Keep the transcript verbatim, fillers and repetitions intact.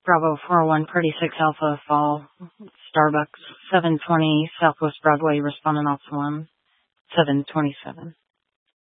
Bravo four oh one Party six Alpha Fall. Starbucks seven twenty Southwest Broadway, responding off one seven twenty-seven.